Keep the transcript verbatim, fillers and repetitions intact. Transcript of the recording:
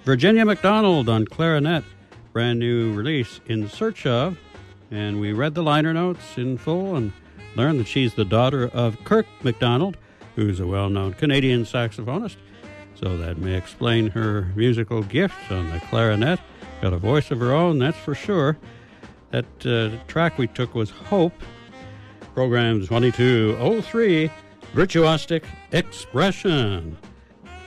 Virginia McDonald on clarinet, brand new release, In Search Of. And we read the liner notes in full and learned that she's the daughter of Kirk McDonald, who's a well-known Canadian saxophonist. So that may explain her musical gifts on the clarinet. Got a voice of her own, that's for sure. That uh, track we took was Hope. Program twenty-two oh three, Virtuosic Expression.